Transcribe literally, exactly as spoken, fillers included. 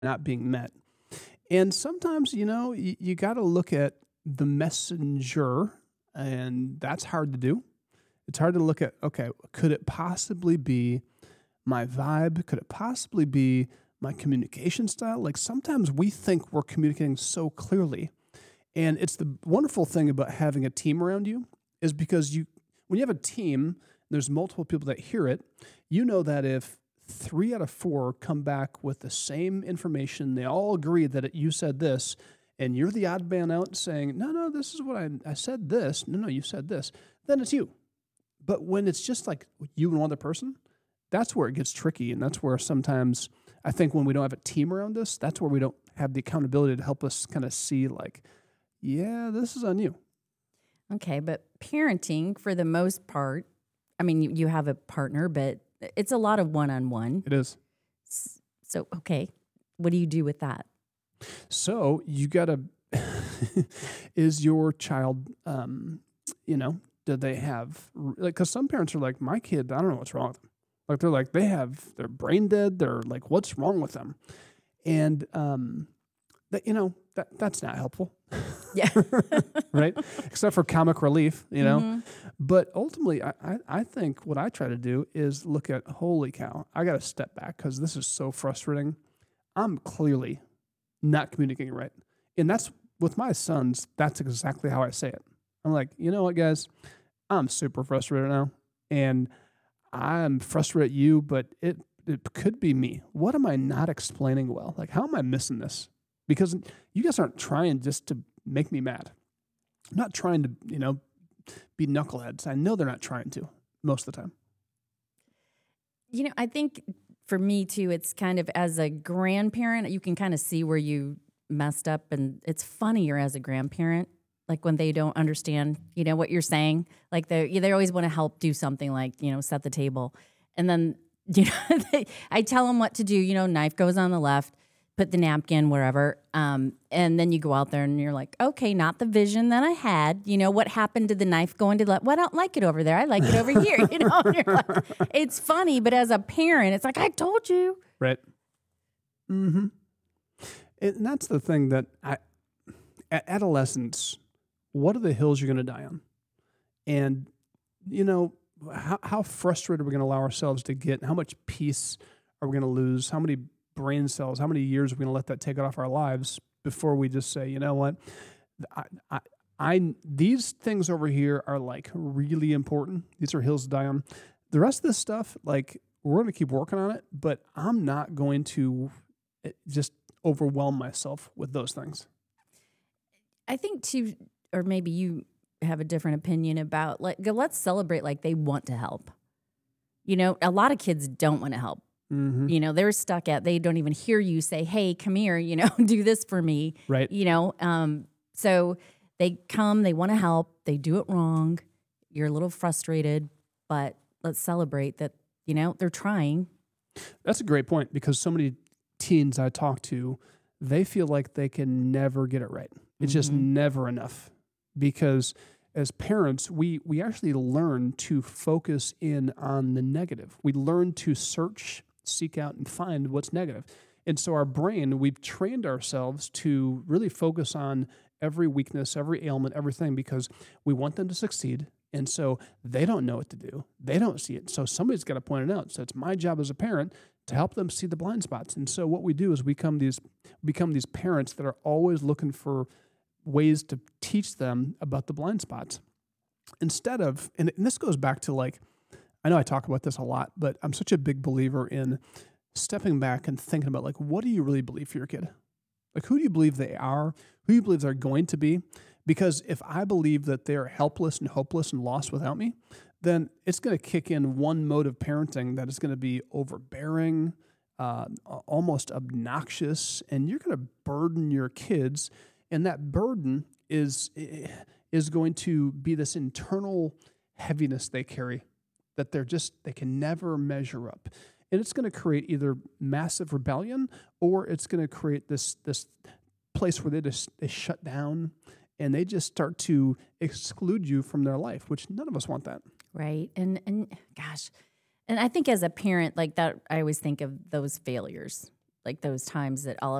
not being met. And sometimes, you know, you, you got to look at the messenger, and that's hard to do. It's hard to look at, okay, could it possibly be my vibe? Could it possibly be my communication style? Like sometimes we think we're communicating so clearly. And it's the wonderful thing about having a team around you is because you, when you have a team, there's multiple people that hear it, you know that if three out of four come back with the same information, they all agree that it, you said this, and you're the odd man out saying, no, no, this is what I, I said this. No, no, you said this. Then it's you. But when it's just like you and one other person, that's where it gets tricky. And that's where sometimes I think when we don't have a team around us, that's where we don't have the accountability to help us kind of see like, yeah, this is on you. Okay, but parenting for the most part, I mean, you, you have a partner, but it's a lot of one-on-one. It is. So, okay, what do you do with that? So you got to, is your child, um, you know, do they have, like, because some parents are like, my kid, I don't know what's wrong with them. Like, they're like, they have, they're brain dead. They're like, what's wrong with them? And, um, that, you know, that that's not helpful. Yeah. Right? Except for comic relief, you know? Mm-hmm. But ultimately, I, I, I think what I try to do is look at, holy cow, I got to step back because this is so frustrating. I'm clearly not communicating right. And that's, with my sons, that's exactly how I say it. I'm like, you know what, guys? I'm super frustrated now. And I'm frustrated at you, but it, it could be me. What am I not explaining well? Like, how am I missing this? Because you guys aren't trying just to make me mad. I'm not trying to, you know, be knuckleheads. I know they're not trying to most of the time. You know, I think for me too, it's kind of as a grandparent, you can kind of see where you messed up, and it's funnier as a grandparent, like when they don't understand, you know, what you're saying. Like they they always want to help do something, like, you know, set the table, and then you know they, I tell them what to do. You know, knife goes on the left. Put the napkin wherever, um, and then you go out there and you're like, okay, not the vision that I had. You know, what happened to the knife going to the, well, I don't like it over there. I like it over here. You know, and you're like, it's funny, but as a parent, it's like, I told you. Right. Mm-hmm. And that's the thing that I, at adolescence, what are the hills you're going to die on? And, you know, how, how frustrated are we going to allow ourselves to get? How much peace are we going to lose? How many brain cells, how many years are we going to let that take it off our lives before we just say, you know what, I, I, I, these things over here are like really important. These are hills to die on. The rest of this stuff, like, we're going to keep working on it, but I'm not going to just overwhelm myself with those things. I think too, or maybe you have a different opinion about, like, let's celebrate like they want to help. You know, a lot of kids don't want to help. Mm-hmm. You know, they're stuck at, they don't even hear you say, hey, come here, you know, do this for me. Right. You know, um, so they come, they want to help, they do it wrong. You're a little frustrated, but let's celebrate that, you know, they're trying. That's a great point, because so many teens I talk to, they feel like they can never get it right. It's mm-hmm. just never enough, because as parents, we we actually learn to focus in on the negative. We learn to search, seek out, and find what's negative. And so our brain, we've trained ourselves to really focus on every weakness, every ailment, everything, because we want them to succeed. And so they don't know what to do. They don't see it. So somebody's got to point it out. So it's my job as a parent to help them see the blind spots. And so what we do is we become these, become these parents that are always looking for ways to teach them about the blind spots. Instead of, and, and this goes back to, like, I know I talk about this a lot, but I'm such a big believer in stepping back and thinking about, like, what do you really believe for your kid? Like, who do you believe they are? Who do you believe they're going to be? Because if I believe that they're helpless and hopeless and lost without me, then it's going to kick in one mode of parenting that is going to be overbearing, uh, almost obnoxious, and you're going to burden your kids. And that burden is is going to be this internal heaviness they carry that they're just, they can never measure up. And it's going to create either massive rebellion, or it's going to create this this place where they just they shut down and they just start to exclude you from their life, which none of us want that. Right. And, and gosh, and I think as a parent, like that, I always think of those failures. like those times that all